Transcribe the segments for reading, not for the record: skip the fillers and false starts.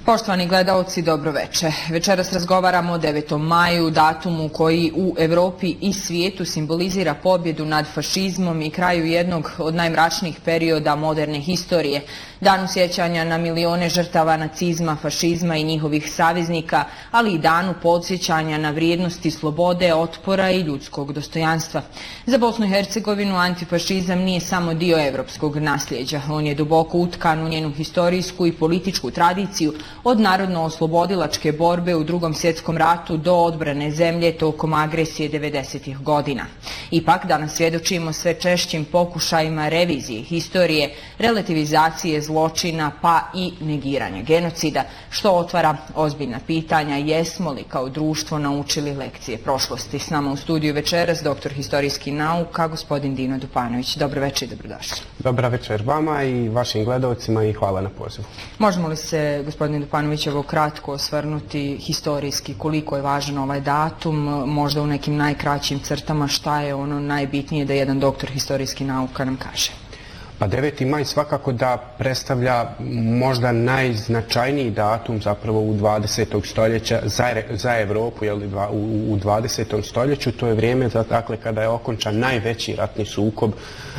Poštovani gledaoci, dobro veče. Večeras razgovaramo o 9. maju, datumu koji u Evropi i svijetu simbolizira pobjedu nad fašizmom i kraju jednog od najmračnijih perioda moderne historije. Danu sjećanja na milione žrtava nacizma, fašizma i njihovih saveznika, ali i danu podsjećanja na vrijednosti slobode, otpora i ljudskog dostojanstva. Za Bosnu i Hercegovinu antifašizam nije samo dio evropskog nasljeđa. On je duboko utkan u njenu historijsku i političku tradiciju, od narodno-oslobodilačke borbe u Drugom svjetskom ratu do odbrane zemlje tokom agresije 90. godina. Ipak, danas svjedočimo sve češćim pokušajima revizije historije, relativizacije zločina pa i negiranja genocida, što otvara ozbiljna pitanja jesmo li kao društvo naučili lekcije prošlosti. S nama u studiju večeras doktor historijskih nauka, gospodin Dino Dupanović. Dobro večer i dobrodošli. Dobra večer vama i vašim gledalcima i hvala na pozivu. Možemo li se, gospodin Dupanović, ovo kratko osvrnuti historijski, koliko je važan ovaj datum, možda u nekim najkraćim crtama šta je ono najbitnije da jedan doktor historijskih nauka nam kaže? Pa 9. maj svakako da predstavlja možda najznačajniji datum zapravo u 20. stoljeća za Evropu, u 20. stoljeću. To je vrijeme dakle, kada je okončan najveći ratni sukob,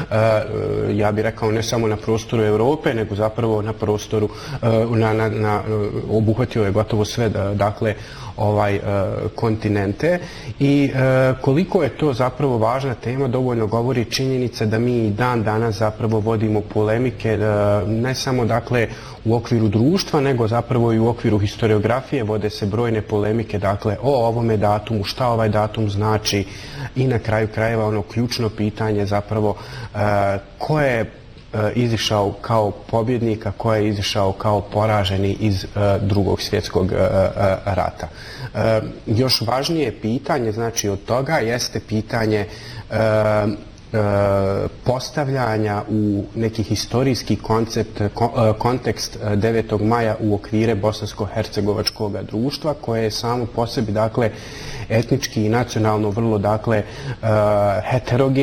ja bih rekao ne samo na prostoru Europe, nego zapravo na prostoru, obuhvatio je gotovo sve dakle, kontinente i koliko je to zapravo važna tema dovoljno govori činjenica da mi i dan danas zapravo vodimo polemike ne samo dakle u okviru društva nego zapravo i u okviru historiografije vode se brojne polemike dakle o ovome datumu, šta ovaj datum znači i na kraju krajeva ono ključno pitanje zapravo ko je izišao kao pobjednik, a ko je izišao kao poraženi iz Drugog svjetskog rata. Još važnije pitanje, znači od toga, jeste pitanje postavljanja u neki historijski kontekst 9. maja u okvire bosansko-hercegovačkog društva koje je samo po sebi dakle etnički i nacionalno vrlo dakle heterogeno.